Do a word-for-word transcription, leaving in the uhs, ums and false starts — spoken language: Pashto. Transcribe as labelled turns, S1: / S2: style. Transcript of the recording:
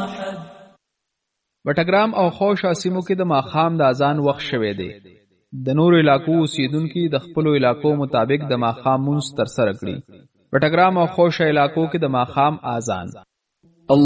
S1: بټګرام او خوشا سیمو کې د ماښام د اذان وخت شوی دی. د نورو علاقو اوسیدونکي د خپلو علاقو مطابق د ماښام مونځ ترسره کړي. بټګرام او خوشا علاقو کې د ماښام اذان